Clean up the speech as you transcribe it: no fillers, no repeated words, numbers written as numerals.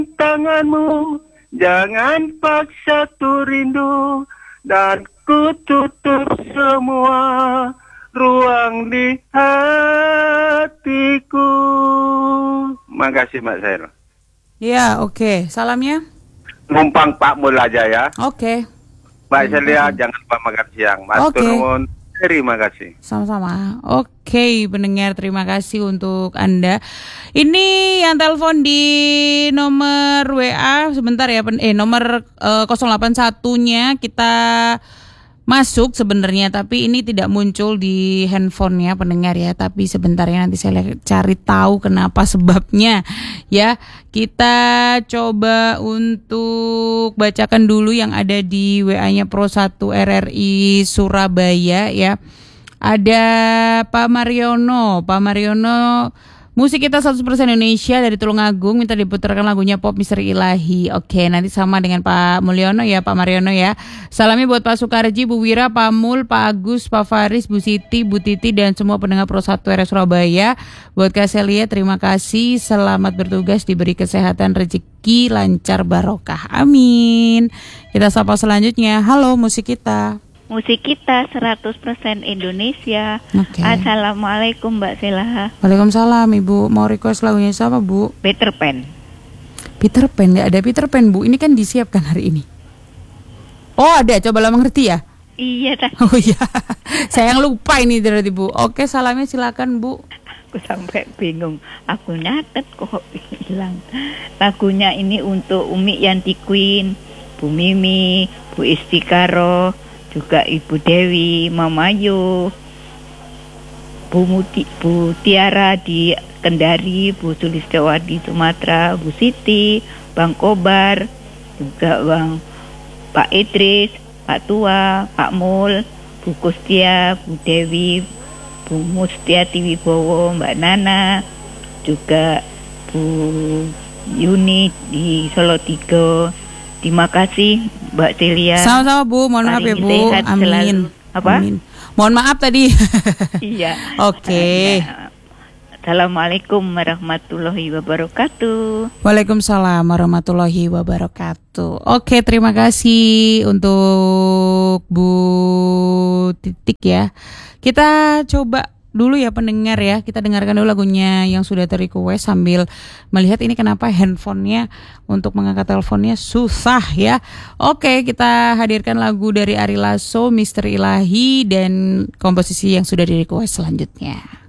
tanganmu, jangan paksa tu rindu, dan ku tutup semua ruang di hatiku. Makasih Mbak Sel. Ya, oke. Salamnya? Numpang Pak Mul aja ya. Oke. Mbak Celia jangan lupa makan siang. Matur nuwun. Terima kasih. Sama-sama. Oke, pendengar, terima kasih untuk Anda. Ini yang telepon di nomor WA sebentar ya, nomor 081-nya kita masuk sebenarnya, tapi ini tidak muncul di handphonenya pendengar ya. Tapi sebentar ya, nanti saya cari tahu kenapa sebabnya ya. Kita coba untuk bacakan dulu yang ada di WA-nya Pro 1 RRI Surabaya ya. Ada Pak Mariono. Musik kita 100% Indonesia dari Tulungagung, minta diputarkan lagunya Pop Misteri Ilahi. Oke, nanti sama dengan Pak Mulyono ya, Pak Mariono ya. Salamnya buat Pak Sukarji, Bu Wira, Pak Mul, Pak Agus, Pak Faris, Bu Siti, Bu Titi, dan semua pendengar Pro 1 RRI Surabaya. Buat Kak Celia, terima kasih. Selamat bertugas, diberi kesehatan, rezeki, lancar, barokah. Amin. Kita sapa selanjutnya. Halo, musik kita. Musik kita 100% Indonesia. Okay. Assalamualaikum Mbak Sela. Waalaikumsalam Ibu. Mau request lagunya siapa Bu? Peter Pan. Peter Pan, gak ada Peter Pan Bu. Ini kan disiapkan hari ini. Oh ada, coba lah mengerti ya? Iya tadi. Oh iya. Saya yang lupa ini berarti Bu. Oke, salamnya silakan Bu. Aku sampai bingung. Aku nyatet kok hilang. Lagunya ini untuk Umi Yanti Queen, Bu Mimi, Bu Istikaro, juga Ibu Dewi, Mama Yu, Bu Tiara di Kendari, Bu Sulistewati di Sumatera, Bu Siti, Bang Kobar, juga Pak Idris, Pak Tua, Pak Mul, Bu Kustia, Bu Dewi, Bu Mustiati Wibowo, Mbak Nana, juga Bu Yuni di Solo Tigo. Terima kasih Mbak Celia. Sama-sama Bu, mohon maaf ya Bu. Amin. Apa? Amin. Mohon maaf tadi. Iya. Oke. Assalamualaikum warahmatullahi wabarakatuh. Waalaikumsalam warahmatullahi wabarakatuh. Oke, terima kasih untuk Bu Titik ya. Kita coba dulu ya pendengar ya, kita dengarkan dulu lagunya yang sudah ter-request sambil melihat ini kenapa handphonenya untuk mengangkat teleponnya susah ya. Oke, kita hadirkan lagu dari Ari Lasso, Misteri Ilahi, dan komposisi yang sudah di-request selanjutnya.